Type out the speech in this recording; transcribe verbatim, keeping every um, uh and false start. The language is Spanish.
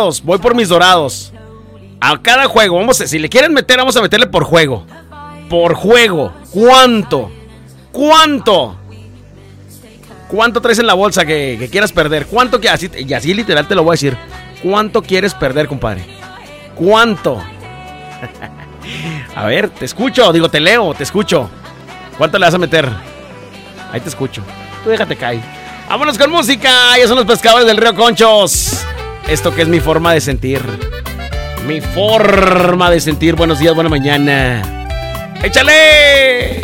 dorados, voy por mis dorados. A cada juego, vamos a, si le quieren meter, vamos a meterle por juego. Por juego. ¿Cuánto? ¿Cuánto? ¿Cuánto traes en la bolsa que, que quieras perder? ¿Cuánto que así, y así literal te lo voy a decir. ¿Cuánto quieres perder, compadre? ¿Cuánto? A ver, te escucho, digo, te leo, te escucho. ¿Cuánto le vas a meter? Ahí te escucho. Tú déjate caer. Vámonos con música. Ya son los pescadores del Río Conchos. Esto que es mi forma de sentir. Mi forma de sentir. Buenos días, buena mañana. ¡Échale!